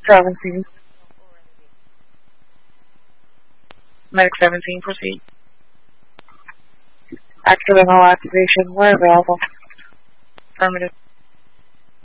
17. Medic 17, proceed. Accidental activation, where available. Affirmative.